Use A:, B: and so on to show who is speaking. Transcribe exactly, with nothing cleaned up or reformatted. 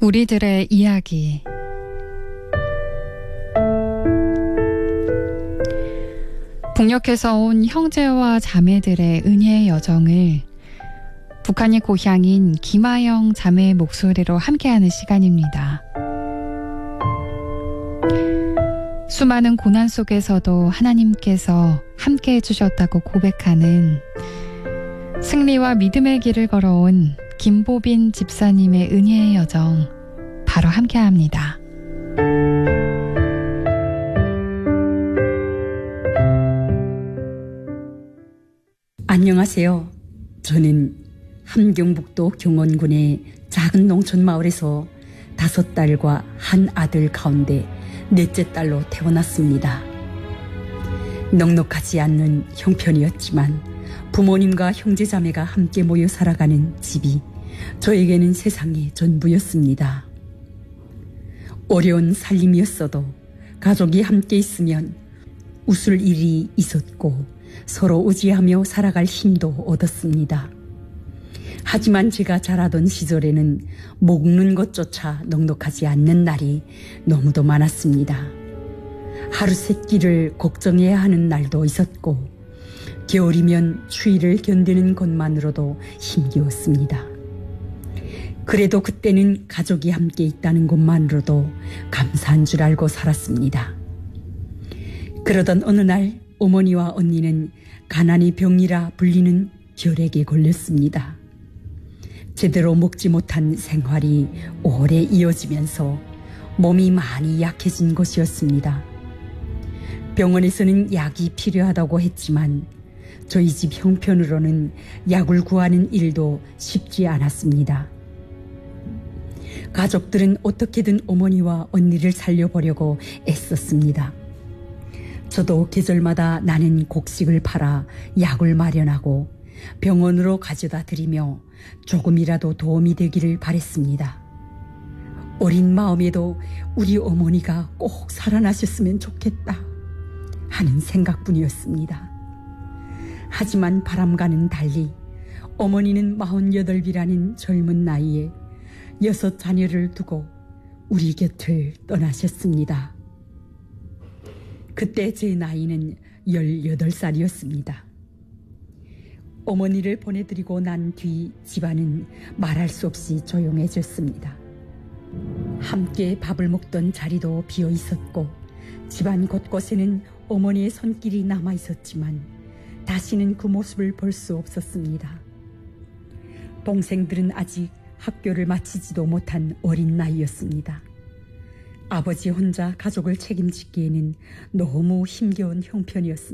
A: 우리들의 이야기. 북녘에서 온 형제와 자매들의 은혜의 여정을 북한의 고향인 김하영 자매의 목소리로 함께하는 시간입니다. 수많은 고난 속에서도 하나님께서 함께해 주셨다고 고백하는 승리와 믿음의 길을 걸어온 김보빈 집사님의 은혜의 여정, 바로 함께합니다.
B: 안녕하세요. 저는 함경북도 경원군의 작은 농촌 마을에서 다섯 딸과 한 아들 가운데 넷째 딸로 태어났습니다. 넉넉하지 않는 형편이었지만 부모님과 형제자매가 함께 모여 살아가는 집이 저에게는 세상의 전부였습니다. 어려운 살림이었어도 가족이 함께 있으면 웃을 일이 있었고 서로 의지하며 살아갈 힘도 얻었습니다. 하지만 제가 자라던 시절에는 먹는 것조차 넉넉하지 않는 날이 너무도 많았습니다. 하루 세 끼를 걱정해야 하는 날도 있었고 겨울이면 추위를 견디는 것만으로도 힘겨웠습니다. 그래도 그때는 가족이 함께 있다는 것만으로도 감사한 줄 알고 살았습니다. 그러던 어느 날 어머니와 언니는 가난이 병이라 불리는 결핵에 걸렸습니다. 제대로 먹지 못한 생활이 오래 이어지면서 몸이 많이 약해진 것이었습니다. 병원에서는 약이 필요하다고 했지만 저희 집 형편으로는 약을 구하는 일도 쉽지 않았습니다. 가족들은 어떻게든 어머니와 언니를 살려보려고 애썼습니다. 저도 계절마다 나는 곡식을 팔아 약을 마련하고 병원으로 가져다 드리며 조금이라도 도움이 되기를 바랬습니다. 어린 마음에도 우리 어머니가 꼭 살아나셨으면 좋겠다 하는 생각뿐이었습니다. 하지만 바람과는 달리 어머니는 마흔여덟이라는 젊은 나이에 여섯 자녀를 두고 우리 곁을 떠나셨습니다. 그때 제 나이는 열여덟 살이었습니다. 어머니를 보내드리고 난 뒤 집안은 말할 수 없이 조용해졌습니다. 함께 밥을 먹던 자리도 비어 있었고 집안 곳곳에는 어머니의 손길이 남아 있었지만 다시는 그 모습을 볼 수 없었습니다. 동생들은 아직 학교를 마치지도 못한 어린 나이였습니다. 아버지 혼자 가족을 책임지기에는 너무 힘겨운 형편이었습니다.